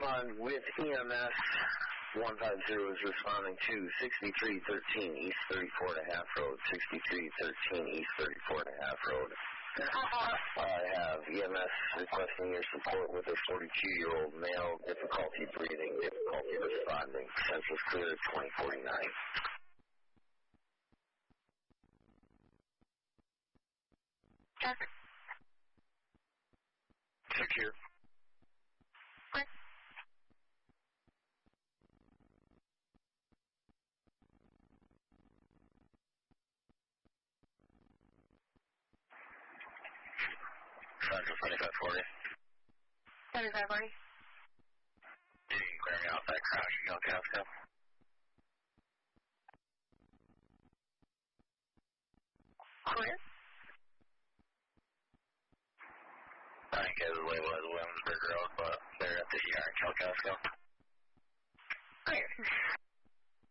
respond with EMS. 150 is responding to 6313 East 34.5 Road, 6313 East 34.5 Road. I have EMS requesting your support with a 42-year-old male, difficulty breathing, difficulty responding. Census clear 2049. Secure. What? Central 2540. 2540. You can clear me off that crash in El Casco. Clear? I think it was labeled as Williamsburg Road, but they're at the ER in El Casco. Clear.